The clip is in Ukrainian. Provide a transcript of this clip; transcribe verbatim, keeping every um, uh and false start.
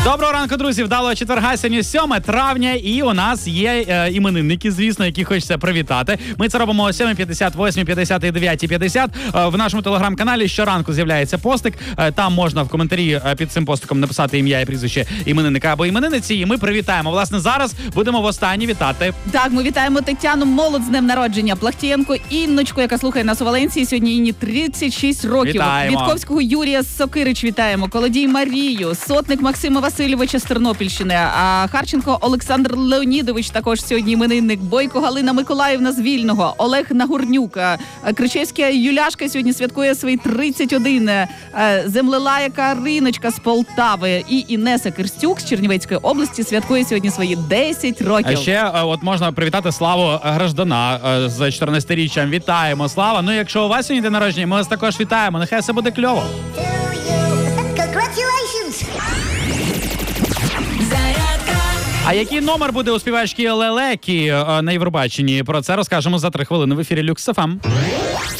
Доброго ранку, друзі! Вдалого четверга, сьогодні сьоме травня, і у нас є е, іменинники, звісно, які хочеться привітати. Ми це робимо о сьомій п'ятдесят, восьмій п'ятдесят і дев'ятій п'ятдесят. Е, в нашому телеграм-каналі щоранку з'являється постик. Е, там можна в коментарі е, під цим постиком написати ім'я і прізвище іменинника або іменинниці, і ми привітаємо. Власне, зараз будемо востаннє вітати. Так, ми вітаємо Тетяну Молод з днем народження, Плахтієнко Інночку, яка слухає нас у Валенції. Сьогодні Інні тридцять шість років. Вітаємо. Вітковського Юрія Сокирич вітаємо. Колодій Марію, Сотник Максима Васильовича з Тернопільщини, а Харченко Олександр Леонідович також сьогодні іменинник, Бойко Галина Миколаївна з Вільного, Олег Нагурнюк, Кричевська Юляшка сьогодні святкує свої тридцять один, Землелая Кариночка з Полтави і Інеса Кирстюк з Чернівецької області святкує сьогодні свої десять років. А ще е, от можна привітати Славу Граждана е, з чотирнадцятиріччям. Вітаємо, Слава! Ну, якщо у вас сьогодні день народження, ми вас також вітаємо. Нехай все буде кльово. А який номер буде у співачки Лелеки на Євробаченні? Про це розкажемо за три хвилини в ефірі Люкс еф ем.